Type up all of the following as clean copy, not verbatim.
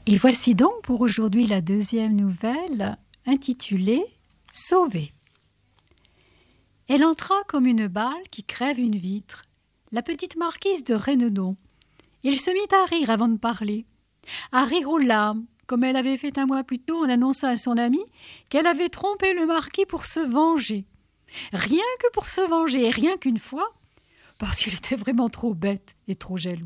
Et voici donc pour aujourd'hui la deuxième nouvelle, intitulée « Sauvée ». Elle entra comme une balle qui crève une vitre, la petite marquise de Rénedon. Il se mit à rire avant de parler, à rire aux larmes, comme elle avait fait un mois plus tôt en annonçant à son ami qu'elle avait trompé le marquis pour se venger. Rien que pour se venger, et rien qu'une fois, parce qu'il était vraiment trop bête et trop jaloux.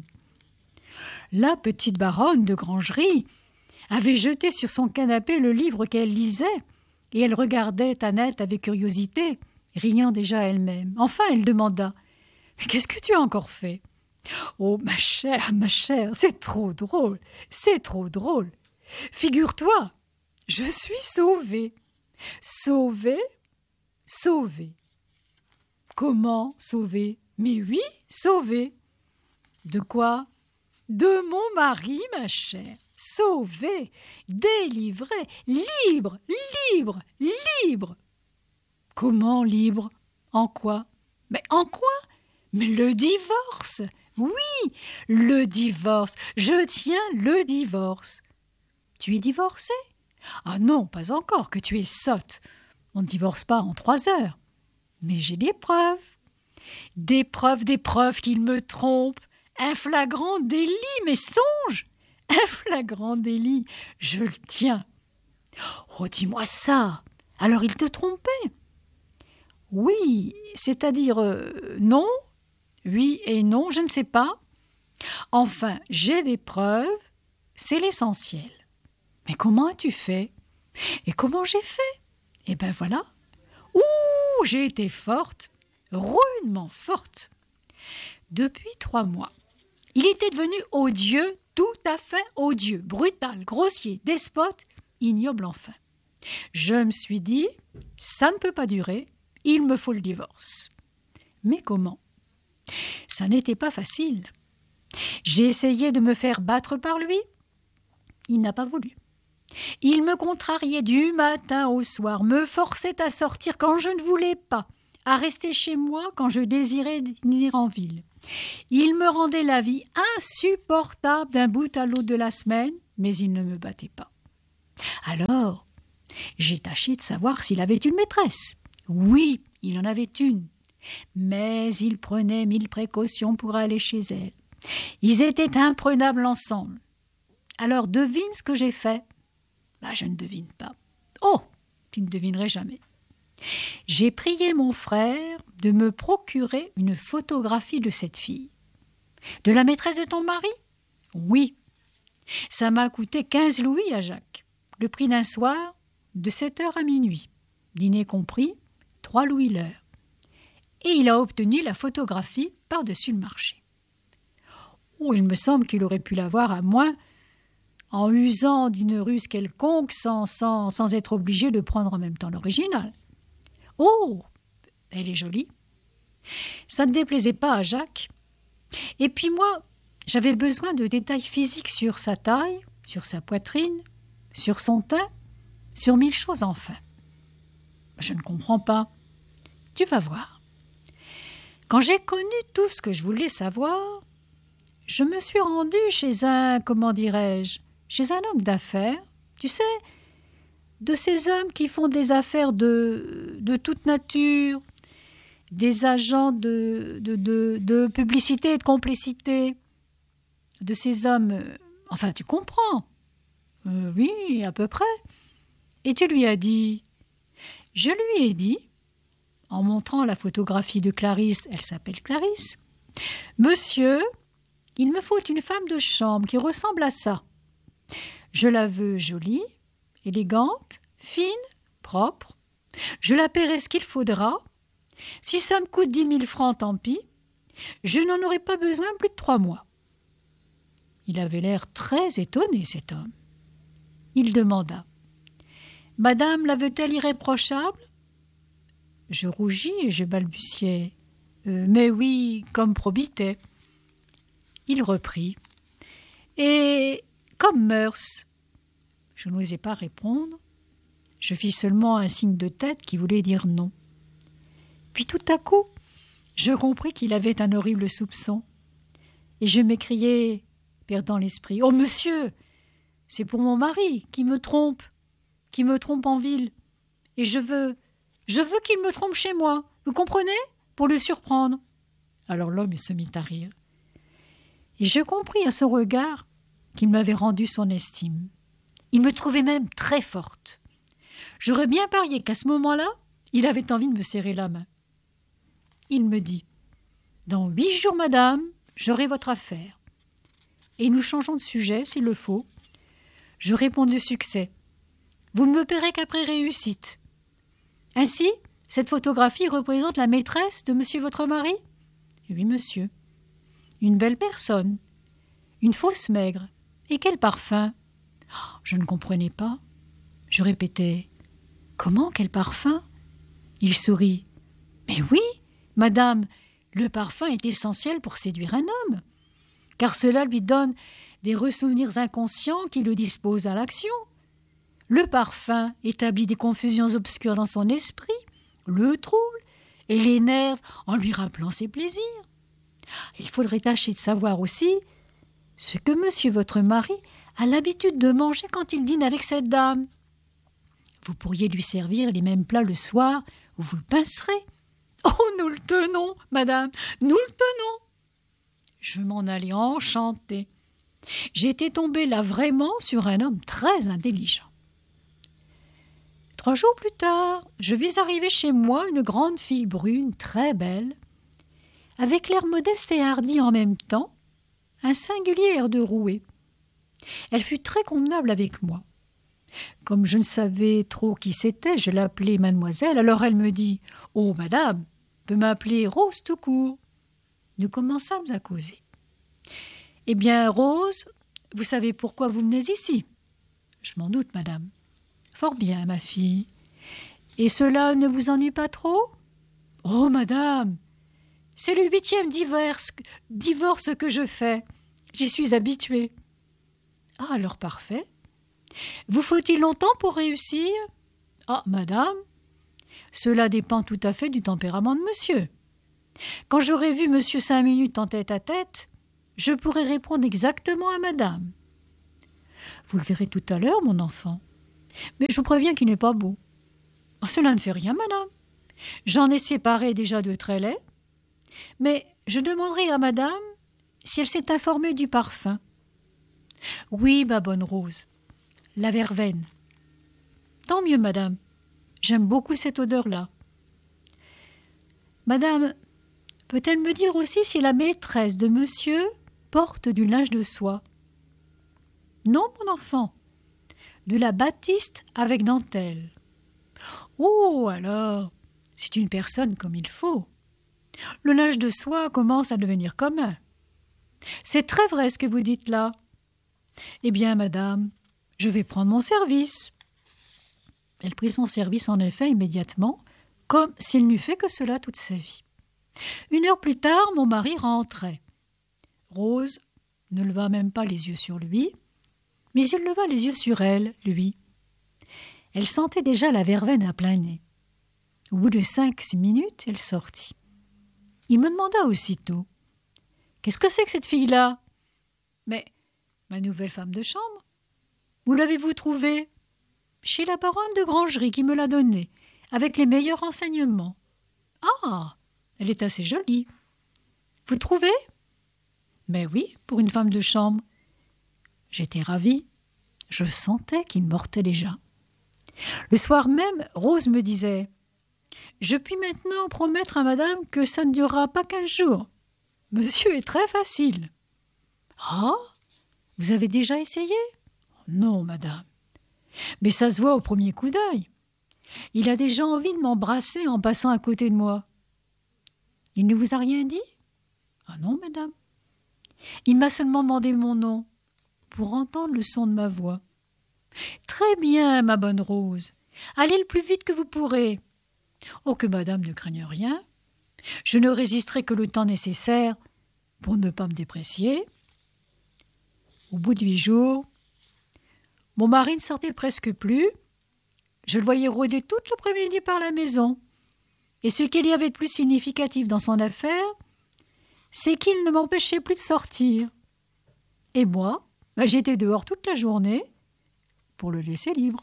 La petite baronne de Grangerie avait jeté sur son canapé le livre qu'elle lisait, et elle regardait Annette avec curiosité, riant déjà elle-même. Enfin, elle demanda « Mais qu'est-ce que tu as encore fait ?»« Oh, ma chère, c'est trop drôle, c'est trop drôle. Figure-toi, je suis sauvée. Sauvée, sauvée. Comment sauvée? Mais oui, sauvée. De quoi? De mon mari, ma chère. Sauvée, délivrée, libre, libre, libre. Comment libre? En quoi? Mais en quoi? Mais le divorce. Oui, le divorce. Je tiens le divorce. Tu es divorcée? Ah non, pas encore, que tu es sotte. On ne divorce pas en 3 heures. Mais j'ai des preuves. Des preuves qu'il me trompe. Un flagrant délit, mais songe! Un flagrant délit, je le tiens. Oh, dis-moi ça. Alors il te trompait? Oui, c'est-à-dire non, oui et non, je ne sais pas. Enfin, j'ai des preuves, c'est l'essentiel. Mais comment as-tu fait? Et comment j'ai fait? Eh bien voilà. Ouh, j'ai été forte, rudement forte. Depuis 3 mois, il était devenu odieux, tout à fait odieux, brutal, grossier, despote, ignoble enfin. Je me suis dit, ça ne peut pas durer, il me faut le divorce. Mais comment? Ça n'était pas facile. J'ai essayé de me faire battre par lui, il n'a pas voulu. Il me contrariait du matin au soir, me forçait à sortir quand je ne voulais pas, à rester chez moi quand je désirais dîner en ville. Il me rendait la vie insupportable d'un bout à l'autre de la semaine, mais il ne me battait pas. Alors, j'ai tâché de savoir s'il avait une maîtresse. Oui, il en avait une, mais il prenait 1000 précautions pour aller chez elle. Ils étaient imprenables ensemble. Alors devine ce que j'ai fait. Je ne devine pas. Oh, tu ne devinerais jamais. J'ai prié mon frère de me procurer une photographie de cette fille. De la maîtresse de ton mari? Oui. Ça m'a coûté 15 louis à Jacques. Le prix d'un soir, de 7h à minuit. Dîner compris, 3 louis l'heure. Et il a obtenu la photographie par-dessus le marché. Oh, il me semble qu'il aurait pu l'avoir à moins en usant d'une ruse quelconque sans être obligé de prendre en même temps l'original. Oh, elle est jolie. Ça ne déplaisait pas à Jacques. Et puis moi, j'avais besoin de détails physiques sur sa taille, sur sa poitrine, sur son teint, sur 1000 choses enfin. Je ne comprends pas. Tu vas voir. Quand j'ai connu tout ce que je voulais savoir, je me suis rendue chez un homme d'affaires, tu sais, de ces hommes qui font des affaires de toute nature, des agents de publicité et de complicité, de ces hommes, enfin tu comprends, oui, à peu près. Et tu lui as dit? Je lui ai dit, en montrant la photographie de Clarisse, elle s'appelle Clarisse, « Monsieur, il me faut une femme de chambre qui ressemble à ça. Je la veux jolie, élégante, fine, propre. Je la paierai ce qu'il faudra. Si ça me coûte 10 000 francs, tant pis. Je n'en aurai pas besoin plus de 3 mois. » Il avait l'air très étonné, cet homme. Il demanda. « Madame la veut-elle irréprochable ?» Je rougis et je balbutiai. « Mais oui, comme probité. » Il reprit. « Et comme mœurs ?» Je n'osais pas répondre. Je fis seulement un signe de tête qui voulait dire non. Puis tout à coup, je compris qu'il avait un horrible soupçon. Et je m'écriai, perdant l'esprit, « Oh, monsieur, c'est pour mon mari qui me trompe en ville. Et je veux qu'il me trompe chez moi, vous comprenez? Pour le surprendre. » Alors l'homme se mit à rire. Et je compris à son regard qu'il m'avait rendu son estime. Il me trouvait même très forte. J'aurais bien parié qu'à ce moment-là, il avait envie de me serrer la main. Il me dit « Dans 8 jours, madame, j'aurai votre affaire. » Et nous changeons de sujet, s'il le faut. Je réponds de succès. « Vous ne me paierez qu'après réussite. » Ainsi, cette photographie représente la maîtresse de monsieur votre mari? Oui, monsieur. Une belle personne. Une fausse maigre. Et quel parfum? Oh, je ne comprenais pas. Je répétais. Comment, quel parfum? Il sourit. Mais oui, madame, le parfum est essentiel pour séduire un homme, car cela lui donne des ressouvenirs inconscients qui le disposent à l'action. Le parfum établit des confusions obscures dans son esprit, le trouble et l'énerve en lui rappelant ses plaisirs. Il faudrait tâcher de savoir aussi ce que monsieur votre mari a l'habitude de manger quand il dîne avec cette dame. Vous pourriez lui servir les mêmes plats le soir où vous le pincerez. Oh, nous le tenons, madame, nous le tenons. Je m'en allais enchantée. J'étais tombée là vraiment sur un homme très intelligent. 3 jours plus tard, je vis arriver chez moi une grande fille brune, très belle, avec l'air modeste et hardi en même temps, un singulier air de rouée. Elle fut très convenable avec moi. Comme je ne savais trop qui c'était, je l'appelais mademoiselle, alors elle me dit « Oh, madame, peut m'appeler Rose tout court. » Nous commençâmes à causer. « Eh bien, Rose, vous savez pourquoi vous venez ici ?»« Je m'en doute, madame. »« Fort bien, ma fille. Et cela ne vous ennuie pas trop ?»« Oh, madame, c'est le 8e divorce que je fais. J'y suis habituée. »« Ah, alors parfait. Vous faut-il longtemps pour réussir ?»« Ah, madame, cela dépend tout à fait du tempérament de monsieur. Quand j'aurai vu monsieur 5 minutes en tête-à-tête, je pourrai répondre exactement à madame. »« Vous le verrez tout à l'heure, mon enfant. Mais je vous préviens qu'il n'est pas beau. »« Oh, cela ne fait rien, madame. J'en ai séparé déjà 2 très laids. Mais je demanderai à madame si elle s'est informée du parfum. »« Oui, ma bonne Rose, la verveine. »« Tant mieux, madame. J'aime beaucoup cette odeur-là. »« Madame, peut-elle me dire aussi si la maîtresse de monsieur porte du linge de soie? »« Non, mon enfant. De la batiste avec dentelle. »« Oh, alors, c'est une personne comme il faut. Le linge de soie commence à devenir commun. C'est très vrai ce que vous dites là. Eh bien, madame, je vais prendre mon service. » Elle prit son service en effet immédiatement, comme s'il n'eût fait que cela toute sa vie. 1 heure plus tard, mon mari rentrait. Rose ne leva même pas les yeux sur lui, mais il leva les yeux sur elle, lui. Elle sentait déjà la verveine à plein nez. Au bout de 5-6 minutes, elle sortit. Il me demanda aussitôt « Qu'est-ce que c'est que cette fille-là ?»« Mais ma nouvelle femme de chambre. »« Où l'avez-vous trouvée ?»« Chez la baronne de Grangerie qui me l'a donnée, avec les meilleurs renseignements. »« Ah, elle est assez jolie. »« Vous trouvez ?»« Mais oui, pour une femme de chambre. » J'étais ravie. Je sentais qu'il mortait déjà. Le soir même, Rose me disait « Je puis maintenant promettre à madame que ça ne durera pas 15 jours. Monsieur est très facile. »« Ah, vous avez déjà essayé ?»« Non, madame. Mais ça se voit au premier coup d'œil. Il a déjà envie de m'embrasser en passant à côté de moi. »« Il ne vous a rien dit ?»« Ah non, madame. Il m'a seulement demandé mon nom, pour entendre le son de ma voix. »« Très bien, ma bonne Rose. Allez le plus vite que vous pourrez. » « Oh, que madame ne craigne rien. Je ne résisterai que le temps nécessaire pour ne pas me déprécier. » Au bout de 8 jours, mon mari ne sortait presque plus. Je le voyais rôder toute l'après-midi par la maison. Et ce qu'il y avait de plus significatif dans son affaire, c'est qu'il ne m'empêchait plus de sortir. Et moi, j'étais dehors toute la journée, pour le laisser libre.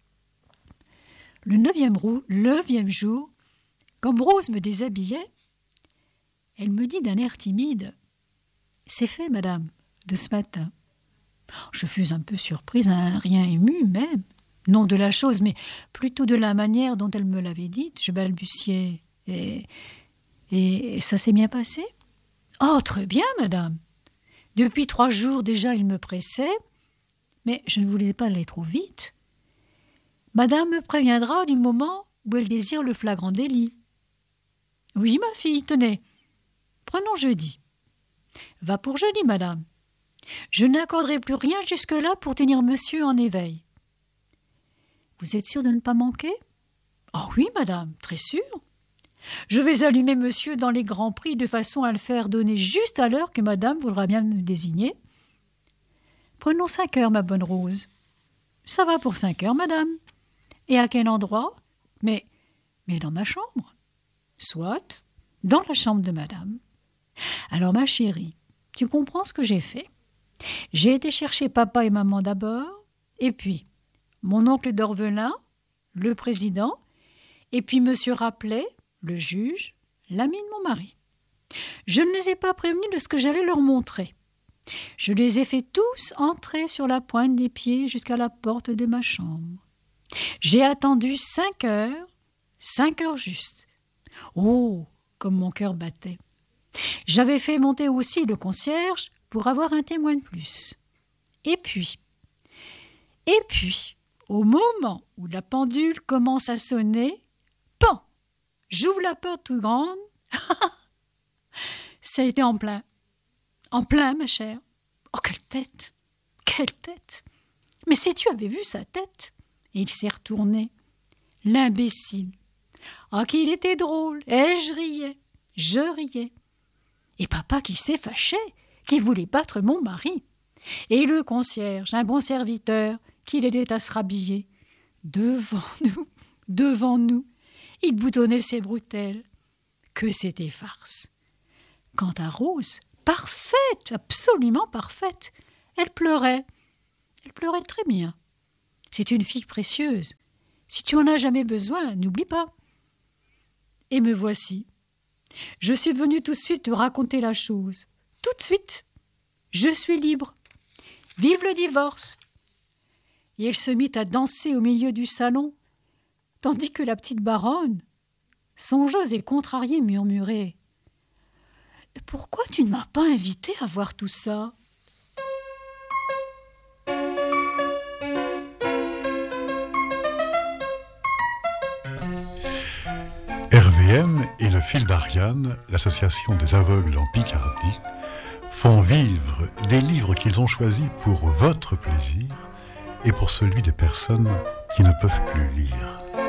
Le neuvième jour, comme Rose me déshabillait, elle me dit d'un air timide « C'est fait, madame, de ce matin. » Je fus un peu surprise, rien émue même, non de la chose, mais plutôt de la manière dont elle me l'avait dite. Je balbutiai « Et ça s'est bien passé ?»« Oh, très bien, madame. Depuis 3 jours déjà, il me pressait, mais je ne voulais pas aller trop vite. Madame me préviendra du moment où elle désire le flagrant délit. »« Oui, ma fille, tenez. Prenons jeudi. »« Va pour jeudi, madame. Je n'accorderai plus rien jusque-là pour tenir monsieur en éveil. »« Vous êtes sûre de ne pas manquer ?»« Oh oui, madame, très sûre. Je vais allumer monsieur dans les grands prix de façon à le faire donner juste à l'heure que madame voudra bien me désigner. »« Prenons 5 heures, ma bonne Rose. »« Ça va pour 5 heures, madame. Et à quel endroit ? » Mais dans ma chambre. »« Soit, dans la chambre de madame. » Alors, ma chérie, tu comprends ce que j'ai fait. J'ai été chercher papa et maman d'abord, et puis mon oncle d'Orvelin, le président, et puis monsieur Rappelet, le juge, l'ami de mon mari. Je ne les ai pas prévenus de ce que j'allais leur montrer. Je les ai fait tous entrer sur la pointe des pieds jusqu'à la porte de ma chambre. J'ai attendu 5 heures juste. Oh, comme mon cœur battait. J'avais fait monter aussi le concierge pour avoir un témoin de plus. Et puis, au moment où la pendule commence à sonner, pan, j'ouvre la porte toute grande. Ça a été en plein, ma chère. Oh, quelle tête. Mais si tu avais vu sa tête. Et il s'est retourné. L'imbécile. Ah, qu'il était drôle. Et je riais. Et papa qui s'est fâché, qui voulait battre mon mari. Et le concierge, un bon serviteur, qui l'aidait à se rhabiller. Devant nous, il boutonnait ses bretelles. Que c'était farce. Quant à Rose, parfaite, absolument parfaite, elle pleurait très bien. C'est une fille précieuse. Si tu en as jamais besoin, n'oublie pas. Et me voici. Je suis venue tout de suite te raconter la chose. Tout de suite. Je suis libre. Vive le divorce. Et elle se mit à danser au milieu du salon, tandis que la petite baronne, songeuse et contrariée, murmurait « Pourquoi tu ne m'as pas invitée à voir tout ça ?» RVM et le Fil d'Ariane, l'association des aveugles en Picardie, font vivre des livres qu'ils ont choisis pour votre plaisir et pour celui des personnes qui ne peuvent plus lire.